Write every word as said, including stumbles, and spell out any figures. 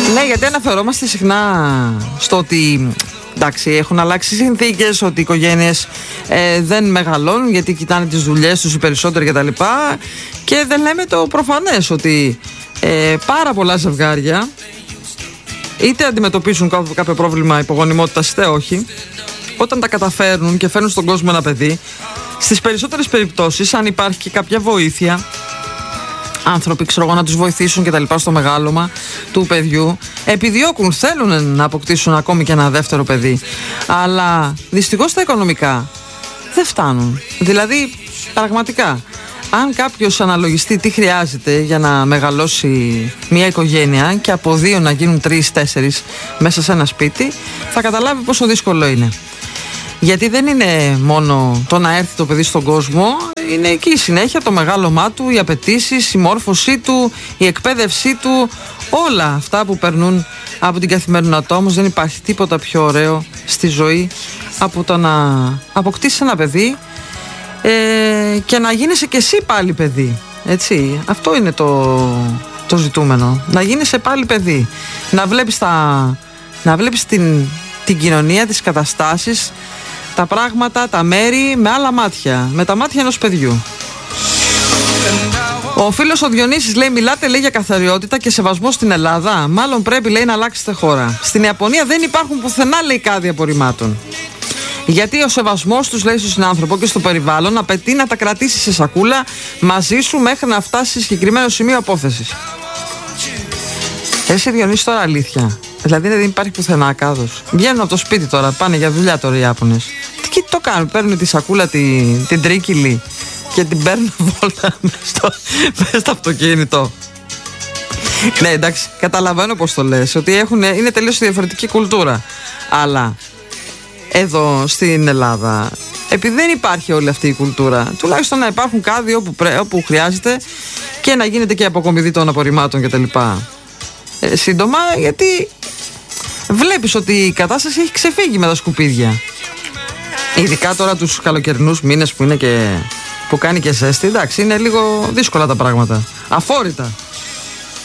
Ναι, γιατί αναφερόμαστε συχνά στο ότι εντάξει, έχουν αλλάξει οι συνθήκες, ότι οι οικογένειες ε, δεν μεγαλώνουν γιατί κοιτάνε τις δουλειές τους οι περισσότεροι κτλ. Και, και δεν λέμε το προφανές ότι ε, πάρα πολλά ζευγάρια είτε αντιμετωπίζουν κάποιο πρόβλημα υπογονιμότητας είτε όχι, όταν τα καταφέρνουν και φέρνουν στον κόσμο ένα παιδί, στις περισσότερες περιπτώσεις, αν υπάρχει και κάποια βοήθεια, άνθρωποι ξέρω εγώ να τους βοηθήσουν και τα λοιπά στο μεγάλωμα του παιδιού, επιδιώκουν, θέλουν να αποκτήσουν ακόμη και ένα δεύτερο παιδί, αλλά δυστυχώς τα οικονομικά δεν φτάνουν. Δηλαδή πραγματικά, αν κάποιος αναλογιστεί τι χρειάζεται για να μεγαλώσει μια οικογένεια και από δύο να γίνουν τρεις, τέσσερις μέσα σε ένα σπίτι, θα καταλάβει πόσο δύσκολο είναι. Γιατί δεν είναι μόνο το να έρθει το παιδί στον κόσμο, είναι εκεί η συνέχεια, το μεγάλωμά του, οι απαιτήσεις, η μόρφωσή του, η εκπαίδευσή του, όλα αυτά που περνούν από την καθημερινότητα. Όμως δεν υπάρχει τίποτα πιο ωραίο στη ζωή από το να αποκτήσεις ένα παιδί ε, και να γίνεσαι και εσύ πάλι παιδί. Έτσι, αυτό είναι το, το ζητούμενο. Να γίνεσαι πάλι παιδί. Να βλέπεις, τα, να βλέπεις την, την κοινωνία, τις καταστάσεις, τα πράγματα, τα μέρη με άλλα μάτια, με τα μάτια ενός παιδιού. Ο φίλος ο Διονύσης λέει: μιλάτε λέει για καθαριότητα και σεβασμό στην Ελλάδα. Μάλλον πρέπει λέει να αλλάξετε χώρα. Στην Ιαπωνία δεν υπάρχουν πουθενά λέει κάδια απορριμμάτων. Γιατί ο σεβασμός τους λέει στον συνάνθρωπο και στο περιβάλλον απαιτεί να τα κρατήσεις σε σακούλα μαζί σου μέχρι να φτάσει σε συγκεκριμένο σημείο απόθεσης. Εσύ Διονύση τώρα αλήθεια. Δηλαδή δεν υπάρχει πουθενά κάδος. Βγαίνουν από το σπίτι τώρα, πάνε για δουλειά τώρα οι Ιάπωνες. Τι το κάνουν, παίρνουν τη σακούλα την, την τρίκυλη και την παίρνουν βόλτα μέσα στο, στο αυτοκίνητο. Ναι, εντάξει, καταλαβαίνω πως το λες, ότι έχουν, είναι τελείως διαφορετική κουλτούρα. Αλλά εδώ στην Ελλάδα, επειδή δεν υπάρχει όλη αυτή η κουλτούρα, τουλάχιστον να υπάρχουν κάδοι όπου, πρέ, όπου χρειάζεται και να γίνεται και αποκομιδή των απορριμμάτων κτλ. Ε, σύντομα, γιατί βλέπεις ότι η κατάσταση έχει ξεφύγει με τα σκουπίδια. Ειδικά τώρα τους καλοκαιρινούς μήνες που είναι και που κάνει και ζέστη, εντάξει, είναι λίγο δύσκολα τα πράγματα. Αφόρητα.